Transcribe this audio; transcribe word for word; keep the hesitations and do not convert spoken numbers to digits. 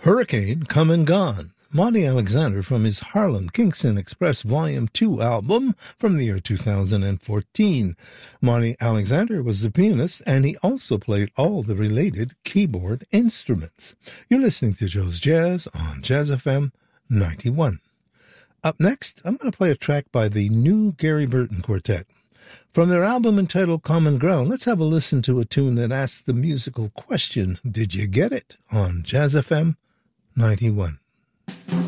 Hurricane Come and Gone, Monty Alexander from his Harlem Kingston Express Volume two album from the year two thousand fourteen. Monty Alexander was the pianist, and he also played all the related keyboard instruments. You're listening to Joe's Jazz on Jazz F M ninety-one. Up next, I'm going to play a track by the New Gary Burton Quartet. From their album entitled Common Ground, let's have a listen to a tune that asks the musical question, did you get it? On Jazz F M ninety-one.